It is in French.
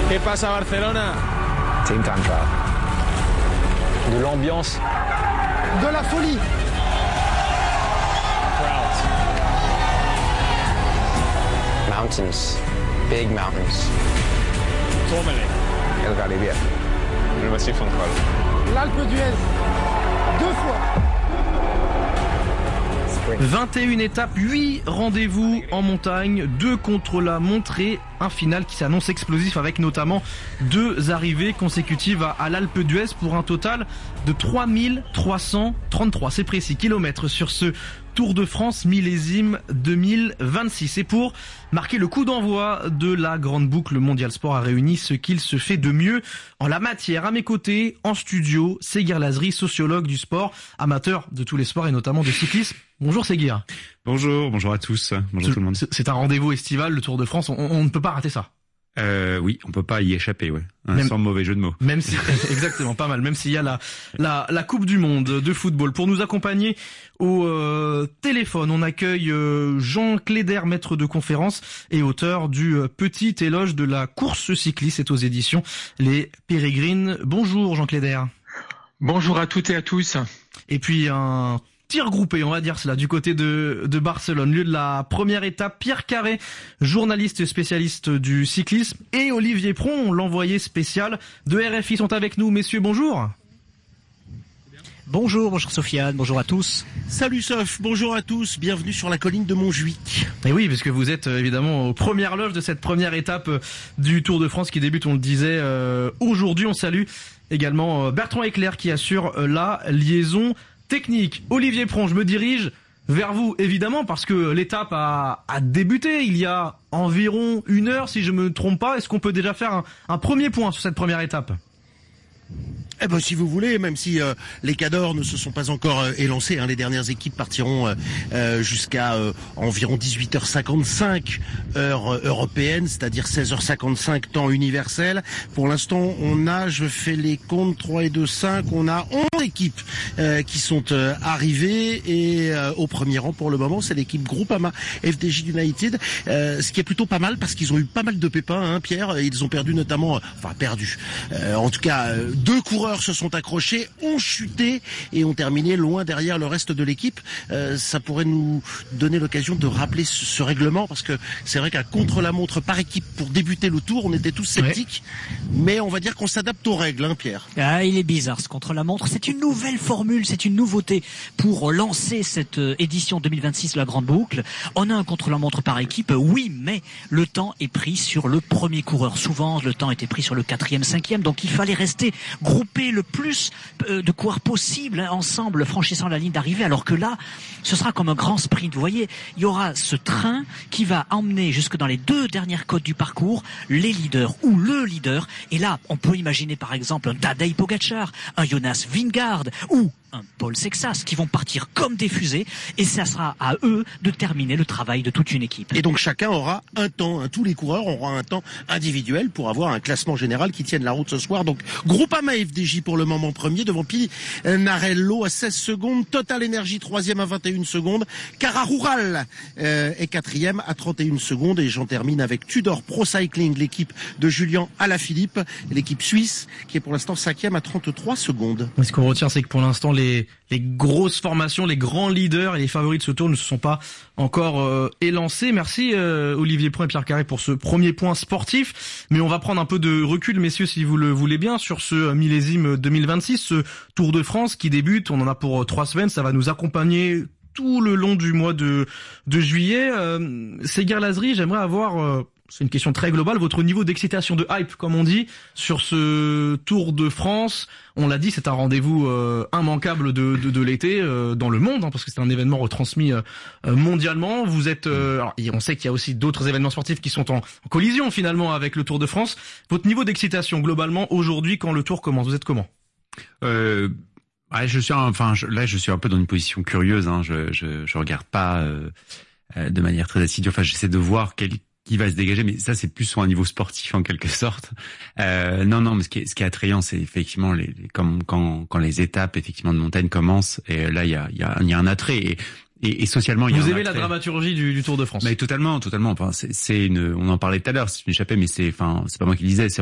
¿Qué pasa, Barcelona? Team time trial. De l'ambiance. De la folie. Crowds. Mountains. Big mountains. Tómele. El Galibier. El Massif Central. L'Alpe d'Huez. 2 fois. 21 étapes, 8 rendez-vous en montagne, 2 contre-la-montre et un final qui s'annonce explosif avec notamment 2 arrivées consécutives à l'Alpe d'Huez pour un total de 3333, c'est précis, kilomètres sur ce Tour de France millésime 2026. Et pour marquer le coup d'envoi de la grande boucle, Mondial Sport a réuni ce qu'il se fait de mieux en la matière. À mes côtés, en studio, Seguir Lazri, sociologue du sport, amateur de tous les sports et notamment de cyclisme. Bonjour Seguir. Bonjour à tous. Bonjour tout le monde. C'est un rendez-vous estival, le Tour de France. On ne peut pas rater ça. Oui, on peut pas y échapper, ouais. Sans mauvais jeu de mots. Même si, exactement, pas mal. Même s'il y a la Coupe du Monde de football. Pour nous accompagner au téléphone, on accueille Jean Cléder, maître de conférence et auteur du Petit éloge de la course cycliste. C'est aux éditions Les Pérégrines. Bonjour Jean Cléder. Bonjour à toutes et à tous. Et puis un tir groupé, on va dire cela, du côté de Barcelone, lieu de la première étape. Pierre Carré, journaliste spécialiste du cyclisme, et Olivier Pron, l'envoyé spécial de RFI, sont avec nous. Messieurs, bonjour. Bonjour Sofiane, bonjour à tous. Salut Sof, bonjour à tous, bienvenue sur la colline de Montjuic. Et oui, parce que vous êtes évidemment aux premières loges de cette première étape du Tour de France qui débute, on le disait, aujourd'hui. On salue également Bertrand Eclair qui assure la liaison technique. Olivier Pron, je me dirige vers vous, évidemment, parce que l'étape a débuté il y a environ 1 heure, si je me trompe pas. Est-ce qu'on peut déjà faire un premier point sur cette première étape ? Eh ben, si vous voulez, même si les cadors ne se sont pas encore élancés, les dernières équipes partiront jusqu'à environ 18h55 heure européenne, c'est-à-dire 16h55 temps universel. Pour l'instant, je fais les comptes, 3 et 2, 5, on a 11 équipes qui sont arrivées et au premier rang pour le moment, c'est l'équipe Groupama FDJ United, ce qui est plutôt pas mal parce qu'ils ont eu pas mal de pépins, Pierre. Ils ont perdu notamment, en tout cas, 2 coureurs se sont accrochés, ont chuté et ont terminé loin derrière le reste de l'équipe. Ça pourrait nous donner l'occasion de rappeler ce règlement, parce que c'est vrai qu'un contre-la-montre par équipe pour débuter le tour, on était tous sceptiques, mais on va dire qu'on s'adapte aux règles, Pierre. Il est bizarre ce contre-la-montre, c'est une nouvelle formule, c'est une nouveauté pour lancer cette édition 2026 de la Grande Boucle. On a un contre-la-montre par équipe, oui, mais le temps est pris sur le premier coureur. Souvent, le temps était pris sur le 4e, 5e, donc il fallait rester groupé le plus de coureurs possible ensemble, franchissant la ligne d'arrivée, alors que là, ce sera comme un grand sprint. Vous voyez, il y aura ce train qui va emmener jusque dans les 2 dernières côtes du parcours les leaders ou le leader. Et là, on peut imaginer par exemple un Tadej Pogačar, un Jonas Vingegaard ou un Paul Sexas qui vont partir comme des fusées, et ça sera à eux de terminer le travail de toute une équipe. Et donc chacun aura un temps, tous les coureurs auront un temps individuel pour avoir un classement général qui tienne la route ce soir. Donc Groupama FDJ pour le moment premier, devant Pinarello à 16 secondes, Total Energy 3e à 21 secondes, Cara Rural est 4e à 31 secondes, et j'en termine avec Tudor Pro Cycling, l'équipe de Julien Alaphilippe, l'équipe suisse qui est pour l'instant 5e à 33 secondes. Ce qu'on retient, c'est que pour l'instant les grosses formations, les grands leaders et les favoris de ce tour ne se sont pas encore élancés. Merci Olivier Pron et Pierre Carré pour ce premier point sportif. Mais on va prendre un peu de recul, messieurs, si vous le voulez bien, sur ce millésime 2026, ce Tour de France qui débute. On en a pour 3 semaines, ça va nous accompagner tout le long du mois de juillet. Seguir Lazri, j'aimerais avoir... c'est une question très globale, votre niveau d'excitation, de hype, comme on dit, sur ce Tour de France. On l'a dit, c'est un rendez-vous immanquable de l'été dans le monde, parce que c'est un événement retransmis mondialement. Vous êtes, alors, on sait qu'il y a aussi d'autres événements sportifs qui sont en collision finalement avec le Tour de France. Votre niveau d'excitation globalement aujourd'hui, quand le Tour commence, vous êtes comment ? Je suis un peu dans une position curieuse. Je regarde pas de manière très assidue. J'essaie de voir qui va se dégager, mais ça c'est plus sur un niveau sportif en quelque sorte. Mais ce qui est attrayant, c'est effectivement quand les étapes effectivement de montagne commencent, et là il y a un attrait, et socialement il y a un attrait. Vous aimez la dramaturgie du Tour de France? Mais totalement. Enfin, on en parlait tout à l'heure, c'est une échappée, mais c'est pas moi qui le disais,